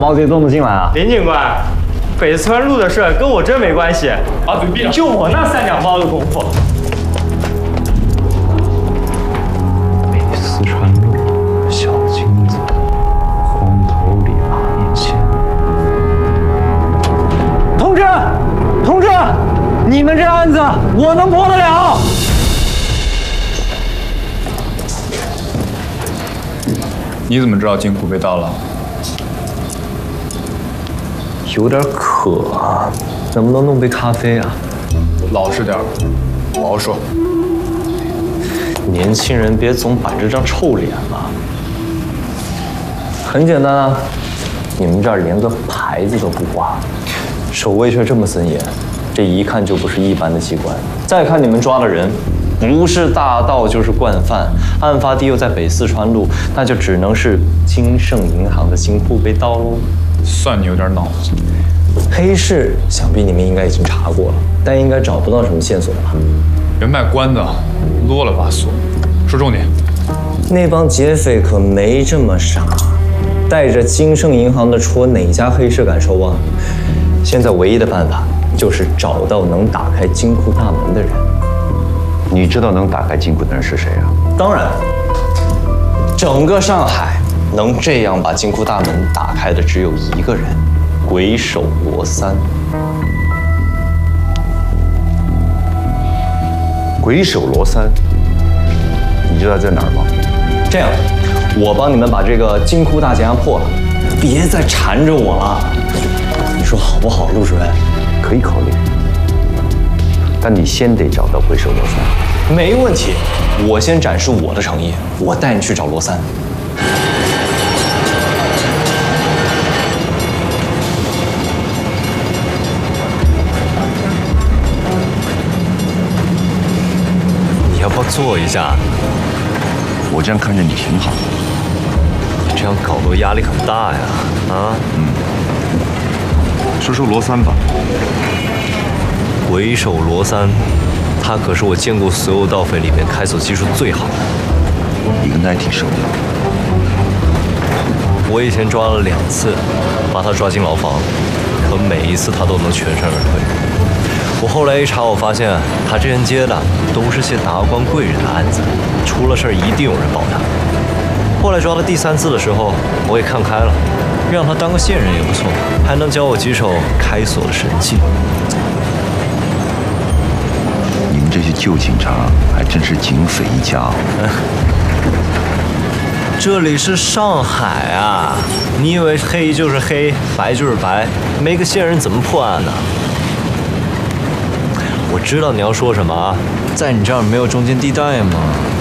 毛贼动得进来啊？ 林警官，北四川路的事跟我真没关系，把嘴闭上。就我那3两包的功夫。 北四川路小金子，光头理发年限。同志，同志，你们这案子我能破得了。 你怎么知道金库被盗了？ 有点渴啊，能不能弄杯咖啡啊？ 老实点儿，好好说。 年轻人别总板着张臭脸嘛。很简单啊，你们这儿连个牌子都不挂，守卫却这么森严，这一看就不是一般的机关。再看你们抓的人。 不是大盗就是惯犯，案发地又在北四川路，那就只能是金盛银行的金库被盗喽。 算你有点脑子。 黑市想必你们应该已经查过了，但应该找不到什么线索吧？ 人卖关子，啰了吧嗦。说重点。 那帮劫匪可没这么傻，带着金盛银行的戳，哪家黑市敢收啊？现在唯一的办法就是找到能打开金库大门的人。 你知道能打开金库的人是谁啊？ 当然，整个上海能这样把金库大门打开的只有一个人，鬼手罗三。 鬼手罗三，你知道在哪儿吗？ 这样，我帮你们把这个金库大劫案破了，别再缠着我了。你说好不好，陆主任？ 可以考虑。 但你先得找到鬼手罗三， 没问题。我先展示我的诚意，我带你去找罗三。 你要不要坐一下？ 我这样看着你挺好。 你这样搞得我压力很大呀！啊， 说说罗三吧。 鬼手罗三，他可是我见过所有盗匪里面开锁技术最好的。 你跟他还挺熟的。 我以前抓了2次，把他抓进牢房，可每一次他都能全身而退。我后来一查，我发现他之前接的都是些达官贵人的案子，出了事儿一定有人保他。后来抓到第3次的时候，我也看开了，让他当个线人也不错，还能教我几手开锁的神技。 你们这些旧警察还真是警匪一家哦。 这里是上海啊，你以为黑就是黑，白就是白，没个线人怎么破案呢？我知道你要说什么，在你这儿没有中间地带吗？